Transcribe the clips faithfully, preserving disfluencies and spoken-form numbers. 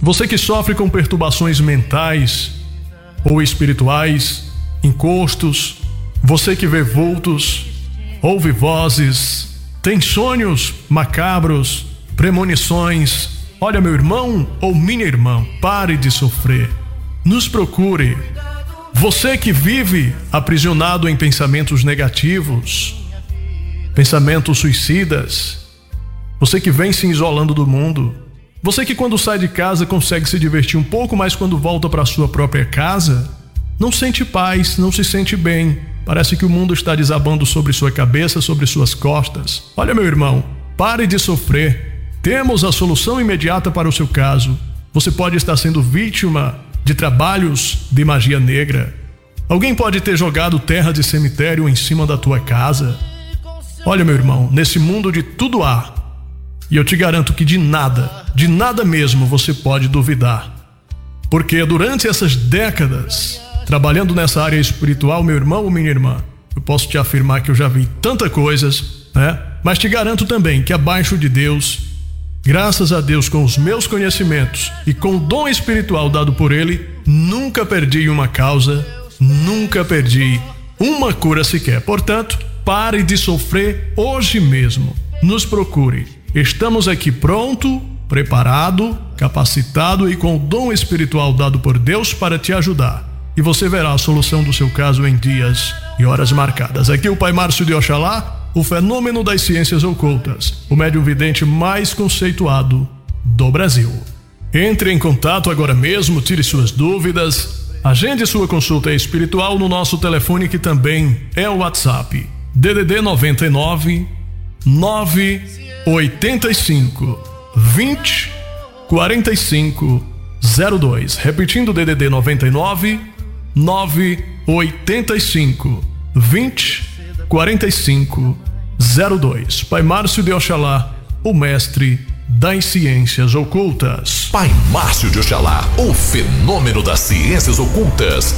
Você que sofre com perturbações mentais ou espirituais, encostos, você que vê vultos, ouve vozes, tem sonhos macabros, premonições. Olha, meu irmão ou minha irmã, pare de sofrer. Nos procure. Você que vive aprisionado em pensamentos negativos, pensamentos suicidas, você que vem se isolando do mundo, você que quando sai de casa consegue se divertir um pouco, mas quando volta para sua própria casa, não sente paz, não se sente bem. Parece que o mundo está desabando sobre sua cabeça, sobre suas costas. Olha, meu irmão, pare de sofrer. Temos a solução imediata para o seu caso. Você pode estar sendo vítima de trabalhos de magia negra. Alguém pode ter jogado terra de cemitério em cima da tua casa. Olha, meu irmão, nesse mundo de tudo há. E eu te garanto que de nada, de nada mesmo você pode duvidar. Porque durante essas décadas, trabalhando nessa área espiritual, meu irmão ou minha irmã, eu posso te afirmar que eu já vi tantas coisas, né? Mas te garanto também que abaixo de Deus, graças a Deus, com os meus conhecimentos e com o dom espiritual dado por Ele, nunca perdi uma causa, nunca perdi uma cura sequer. Portanto, pare de sofrer hoje mesmo. Nos procure. Estamos aqui pronto, preparado, capacitado e com o dom espiritual dado por Deus para te ajudar. E você verá a solução do seu caso em dias e horas marcadas. Aqui o Pai Márcio de Oxalá, o fenômeno das ciências ocultas, o médium vidente mais conceituado do Brasil. Entre em contato agora mesmo, tire suas dúvidas, agende sua consulta espiritual no nosso telefone que também é o WhatsApp. D D D noventa e nove, nove oitenta e cinco, vinte, quarenta e cinco, zero dois. Repetindo, D D D noventa e nove, nove oitenta e cinco, vinte, quarenta e cinco, zero dois. Pai Márcio de Oxalá, o mestre das ciências ocultas. Pai Márcio de Oxalá, o fenômeno das ciências ocultas.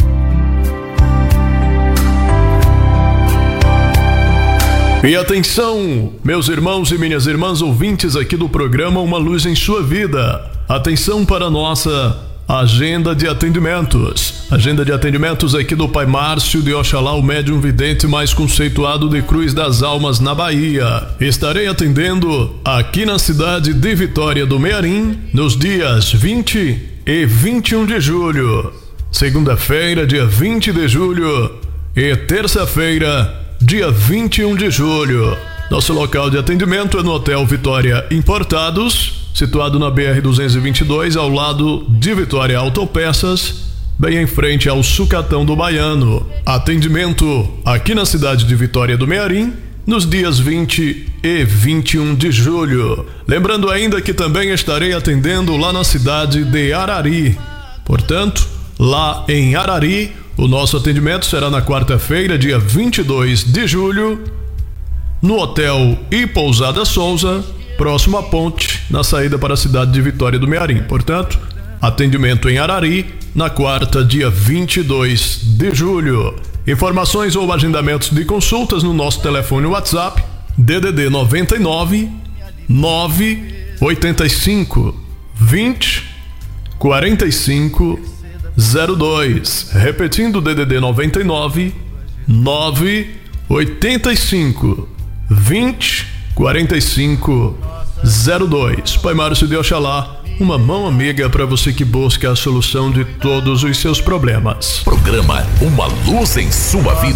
E atenção, meus irmãos e minhas irmãs ouvintes aqui do programa Uma Luz em Sua Vida. Atenção para a nossa agenda de atendimentos. Agenda de atendimentos aqui do Pai Márcio de Oxalá, o médium vidente mais conceituado de Cruz das Almas, na Bahia. Estarei atendendo aqui na cidade de Vitória do Mearim nos dias vinte e vinte e um de julho. Segunda-feira, dia vinte de julho. E terça-feira, dia vinte e um de julho. Nosso local de atendimento é no Hotel Vitória Importados, situado na B R duzentos e vinte e dois, ao lado de Vitória Autopeças, bem em frente ao Sucatão do Baiano. Atendimento aqui na cidade de Vitória do Mearim, nos dias vinte e vinte e um de julho. Lembrando ainda que também estarei atendendo lá na cidade de Arari. Portanto, lá em Arari, o nosso atendimento será na quarta-feira, dia vinte e dois de julho, no Hotel e Pousada Souza, próximo à ponte, na saída para a cidade de Vitória do Mearim. Portanto, atendimento em Arari, na quarta, dia vinte e dois de julho. Informações ou agendamentos de consultas no nosso telefone WhatsApp, D D D noventa e nove, nove oitenta e cinco, vinte, quarenta e cinco, zero dois. Repetindo, D D D noventa e nove, nove oitenta e cinco, vinte, quarenta e cinco, zero dois. Pai Márcio de Oxalá, uma mão amiga para você que busca a solução de todos os seus problemas. Programa Uma Luz em Sua Vida.